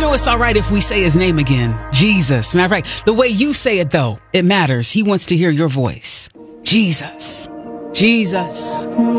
know it's all right if we say his name again. Jesus. Matter of fact, the way you say it, though, it matters. He wants to hear your voice. Jesus. Jesus.